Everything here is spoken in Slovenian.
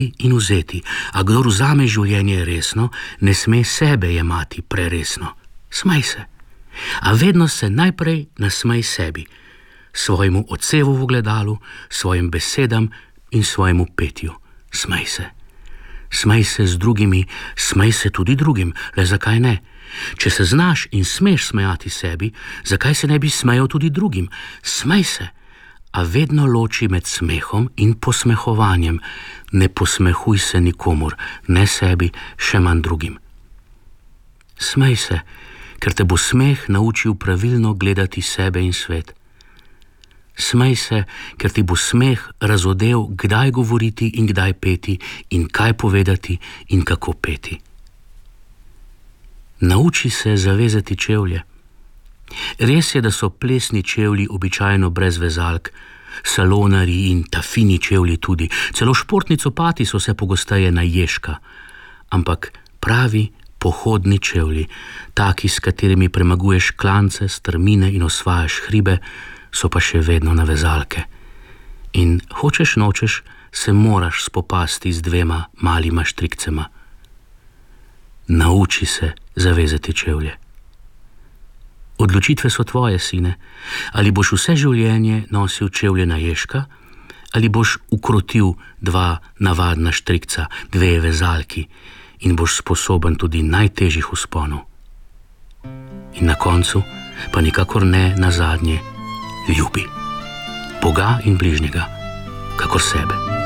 in vzeti, a kdor vzame življenje resno, ne sme sebe jemati preresno. Smej se. A vedno se najprej nasmej sebi, svojemu odsevu v ogledalu, svojim besedam in svojemu petju. Smej se. Smej se z drugimi, smej se tudi drugim, le zakaj ne? Če se znaš in smeš smejati sebi, zakaj se ne bi smejal tudi drugim? Smej se, a vedno loči med smehom in posmehovanjem. Ne posmehuj se nikomur, ne sebi, še manj drugim. Smej se, ker te bo smeh naučil pravilno gledati sebe in svet. Smej se, ker ti bo smeh razodel, kdaj govoriti in kdaj peti in kaj povedati in kako peti. Nauči se zavezati čevlje. Res je, da so plesni čevlji običajno brez vezalk, salonarji in tafini čevlji tudi, celo športni copati so se pogosteje na ježka, ampak pravi pohodni čevlji, taki, s katerimi premaguješ klance, strmine in osvajaš hribe, so pa še vedno na vezalke. In hočeš nočeš, se moraš spopasti z dvema malima štrikcema. Nauči se zavezati čevlje. Odločitve so tvoje, sine. Ali boš vse življenje nosil čevlje na ježka, ali boš ukrotil dva navadna štrikca, dve vezalki in boš sposoben tudi najtežjih vzponov. In na koncu, pa nikakor ne nazadnje, ljubi Boga in bližnjega, kakor sebe.